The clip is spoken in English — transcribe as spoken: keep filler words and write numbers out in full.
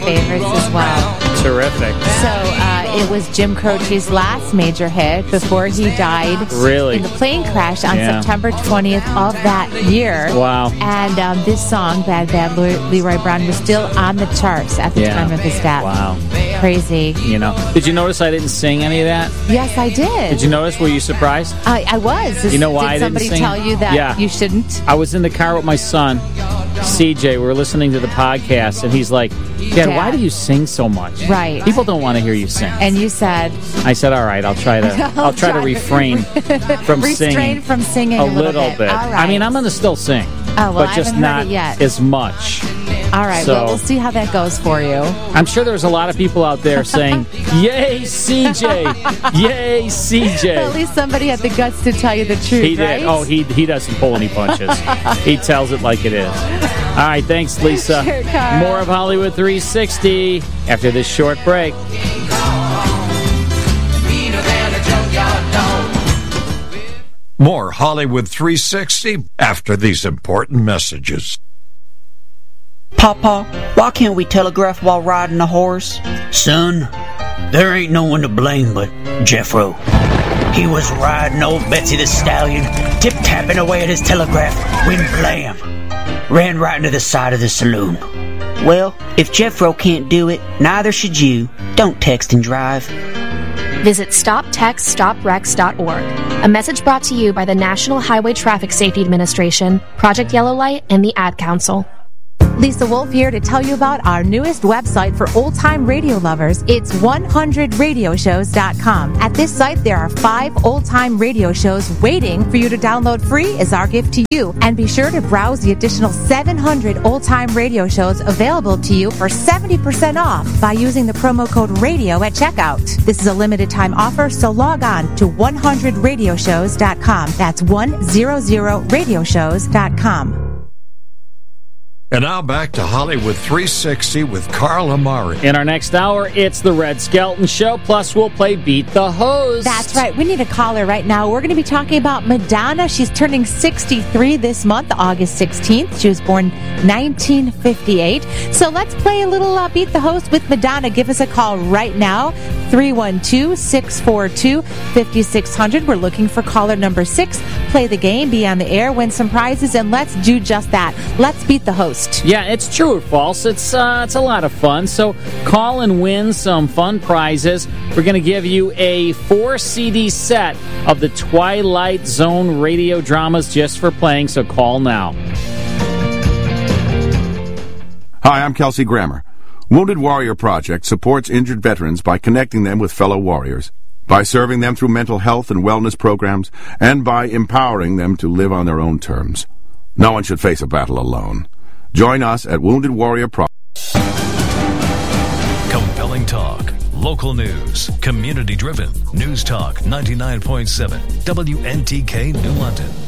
favorites as well. Terrific. So uh, it was Jim Croce's last major hit before he died Really? in the plane crash on Yeah. September twentieth of that year. Wow. And um, this song, Bad Bad Le- Leroy Brown, was still on the charts at the Yeah. time of his death. Wow. Crazy. You know. Did you notice I didn't sing any of that? Yes, I did. Did you notice? Were you surprised? I, I was. Is- You know why I Did didn't somebody sing? tell you that Yeah. you shouldn't? I was in the car with my son, C J. We were listening to the podcast, and he's like, Dad, Dad. why do you sing so much? Right. People don't want to hear you sing. And you said... I said, all right, I'll try to I'll, I'll try, to try to- refrain from Restrain singing. from singing a a little bit. bit. All I right. mean, I'm going to still sing, Oh, well, but I just haven't heard not it yet. as much. All right, So- well, we'll see how that goes for you. I'm sure there's a lot of people out there saying, yay, C J! Yay, C J! At least somebody had the guts to tell you the truth, He did. right? Oh, he he doesn't pull any punches. He tells it like it is. All right, thanks, Lisa. Sure, Carl. More of Hollywood three sixty after this short break. More Hollywood three sixty after these important messages. Papa, why can't we telegraph while riding a horse? Son, there ain't no one to blame but Jeffro. He was riding old Betsy the Stallion, tip-tapping away at his telegraph, when blam! Ran right into the side of the saloon. Well, if Jeffro can't do it, neither should you. Don't text and drive. Visit stop text stop wrecks dot org. A message brought to you by the National Highway Traffic Safety Administration, Project Yellow Light, and the Ad Council. Lisa Wolf here to tell you about our newest website for old-time radio lovers. It's one hundred radio shows dot com. At this site, there are five old-time radio shows waiting for you to download free as our gift to you. And be sure to browse the additional seven hundred old-time radio shows available to you for seventy percent off by using the promo code RADIO at checkout. This is a limited-time offer, so log on to one hundred radio shows dot com. That's one hundred radio shows dot com. And now back to Hollywood three sixty with Carl Amari. In our next hour, it's the Red Skelton Show, plus we'll play Beat the Host. That's right. We need a caller right now. We're going to be talking about Madonna. She's turning sixty-three this month, August sixteenth. She was born nineteen fifty-eight. So let's play a little uh, Beat the Host with Madonna. Give us a call right now, three one two, six four two, five six zero zero. We're looking for caller number six. Play the game, be on the air, win some prizes, and let's do just that. Let's beat the host. Yeah, it's true or false. It's uh, it's a lot of fun. So call and win some fun prizes. We're going to give you a four C D set of the Twilight Zone radio dramas just for playing, so call now. Hi, I'm Kelsey Grammer. Wounded Warrior Project supports injured veterans by connecting them with fellow warriors, by serving them through mental health and wellness programs, and by empowering them to live on their own terms. No one should face a battle alone. Join us at Wounded Warrior Project. Compelling talk, local news, community-driven. News Talk ninety-nine point seven, W N T K New London.